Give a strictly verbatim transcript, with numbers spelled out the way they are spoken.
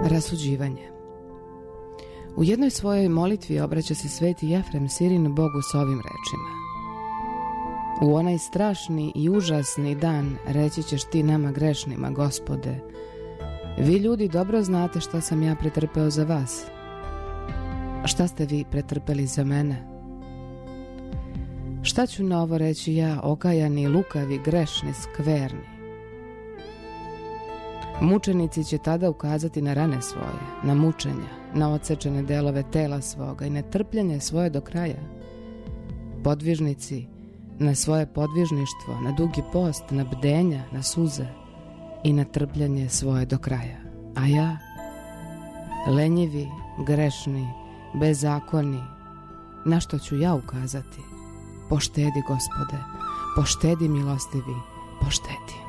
Rasuđivanje. U jednoj svojoj molitvi obraća se sveti Jefrem Sirin Bogu s ovim rečima: U onaj strašni i užasni dan reći ćeš ti nama grešnima, Gospode, vi ljudi dobro znate šta sam ja pretrpeo za vas. Šta ste vi pretrpeli za mene? Šta ću na ovo reći ja, okajani, lukavi, grešni, skverni? Mučenici će tada ukazati na rane svoje, na mučenja, na odsečene delove tela svoga i netrpljenje svoje do kraja. Podvižnici na svoje podvižništvo, na dugi post, na bdenja, na suze i na trpljenje svoje do kraja. A ja, lenjivi, grešni, bezakoni, na što ću ja ukazati? Poštedi, Gospode, poštedi, milostivi, poštedi.